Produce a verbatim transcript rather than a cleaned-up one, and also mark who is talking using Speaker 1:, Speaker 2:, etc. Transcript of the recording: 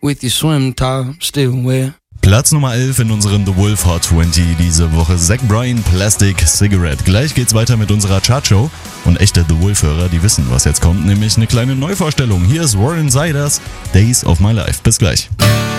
Speaker 1: with your swim top still wet.
Speaker 2: Platz Nummer elf in unserem The Wolf Hot zwanzig diese Woche. Zach Bryan, Plastic Cigarette. Gleich geht's weiter mit unserer Chartshow. Und echte The Wolf-Hörer, die wissen, was jetzt kommt, nämlich eine kleine Neuvorstellung. Hier ist Warren Ziders, Days of My Life. Bis gleich.